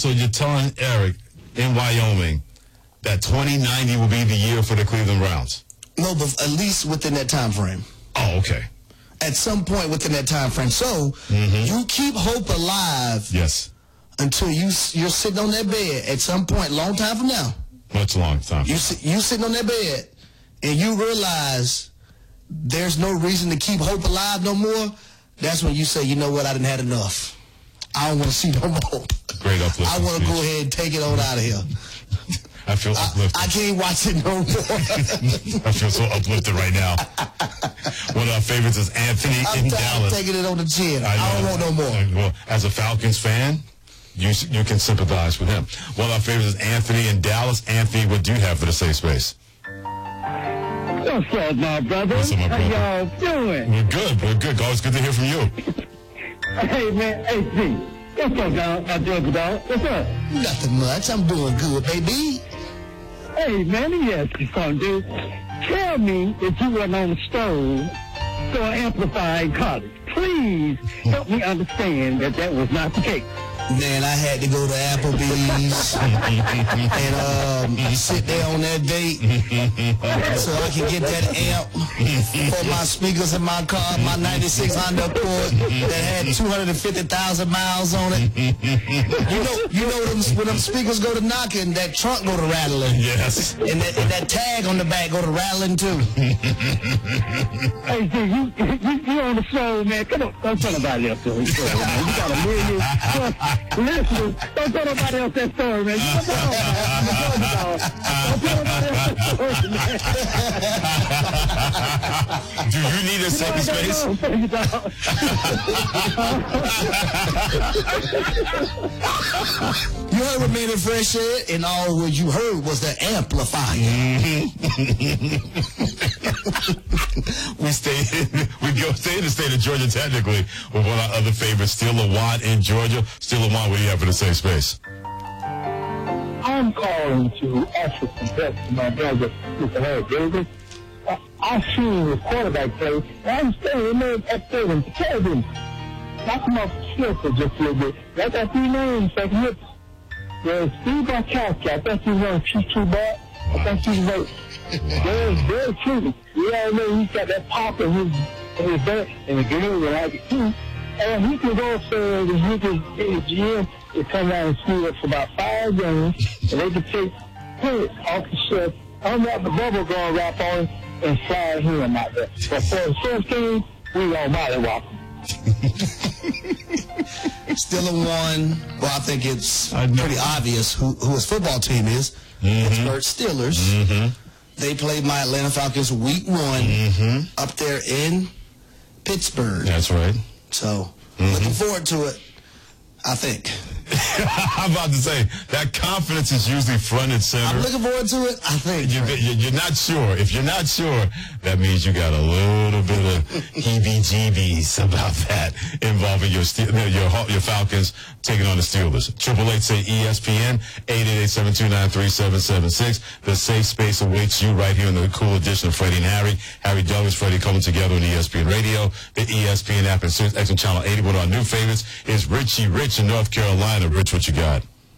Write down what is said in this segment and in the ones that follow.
So you're telling Eric in Wyoming that 2090 will be the year for the Cleveland Browns? No, but at least within that time frame. Oh, okay. At some point within that time frame. So you keep hope alive. Yes. Until you're sitting on that bed at some point, long time from now. Much long time. You sitting on that bed and you realize there's no reason to keep hope alive no more. That's when you say, you know what, I done had enough. I don't want to see no more. Great uplifting I want to speech. go ahead and take it on out of here. I feel uplifted. I can't watch it no more. I feel so uplifted right now. One of our favorites is Anthony in Dallas. I'm taking it on the chin. I don't want no more. Well, as a Falcons fan, you can sympathize with him. One of our favorites is Anthony in Dallas. Anthony, what do you have for the safe space? What's up, my brother? What's up, my brother? How y'all doing? We're good. Always good to hear from you. Hey, man. Hey, Z. What's up, dog? My Georgia dog. What's up? Nothing much. I'm doing good, baby. Hey, man, let me ask you something, dude. Tell me if you weren't on the stove for an amplifier in college. Please help me understand that was not the case. Man, I had to go to Applebee's and sit there on that date so I can get that amp for my speakers in my car, my 96 Honda Accord that had 250,000 miles on it. You know when them speakers go to knocking, that trunk go to rattling. Yes. And that tag on the back go to rattling too. Hey, Z, you on the show, man. Come on, don't tell nobody else the story, man. You got a million plus listeners. Don't tell nobody else that story, man. Don't tell nobody else that story, man. Do you need a safe space? You heard what made it fresh said, and all what you heard was the amplifier. We stay in the state of Georgia technically with one of our other favorites, Steeler Watt in Georgia. Steeler Watt, what do you have for the safe space? I'm calling to ask for some help to my brother, Mr. Harry Davis. I've seen the quarterback play, and I'm saying, man, up there and tell him, knock him off the field for just a little bit. I got 3 names I can hit. There's Steve Barkowski. I think he's on P2 back. I think he's right. There's very true. We all know he's got that pop in his back, and the game will have it too. And he can go upstairs and he can get his GM to come out and see us for about 5 games, and they can take pellets off the shelf, unwrap the bubble gum wrap on him, and fly him out there. But for the first game, we gonna mollywop him. Still a one. Well, I think it's pretty obvious who his football team is. Pittsburgh Steelers. They played my Atlanta Falcons week 1 up there in Pittsburgh. That's right. So, looking forward to it, I think. I'm about to say, that confidence is usually front and center. I'm looking forward to it, I think. You're not sure. If you're not sure, that means you got a little bit of heebie-jeebies about that involving your Falcons taking on the Steelers. 888-SAY-ESPN, 888-729-3776. The safe space awaits you right here in the cool edition of Freddie and Harry. Harry Douglas, Freddie coming together on ESPN Radio, the ESPN app, and XM Channel 80. One of our new favorites is Richie Rich in North Carolina. Rich, what you got?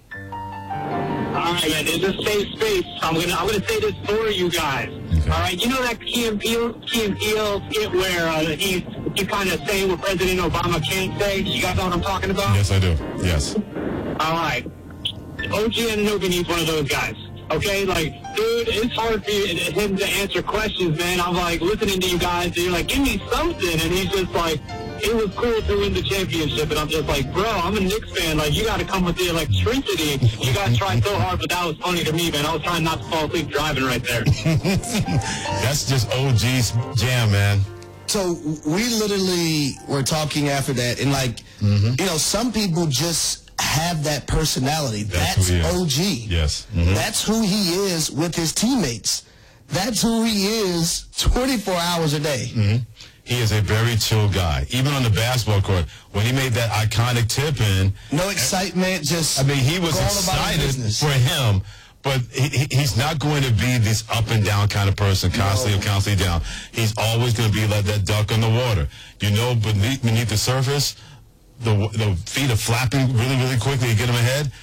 All right, man, there's a safe space. I'm gonna say this for you guys. Okay. All right, you know that Key and Peele skit where he's kind of saying what President Obama can't say? You guys know what I'm talking about? Yes, I do. Yes. All right. OG Anunoby needs one of those guys. Okay, like, dude, it's hard for him to answer questions, man. I'm like listening to you guys, and you're like, give me something, and he's just like, it was cool to win the championship, and I'm just like, bro, I'm a Knicks fan. Like, you got to come with the electricity. You guys tried so hard, but that was funny to me, man. I was trying not to fall asleep driving right there. That's just OG's jam, man. So we literally were talking after that, and like, you know, some people just have that personality. That's OG. Yes. That's who he is with his teammates. That's who he is 24 hours a day. He is a very chill guy. Even on the basketball court, when he made that iconic tip in. No excitement, just. I mean, he was excited for him, but he's not going to be this up and down kind of person, constantly down. He's always going to be like that duck in the water. You know, beneath the surface, the feet are flapping really, really quickly to get him ahead.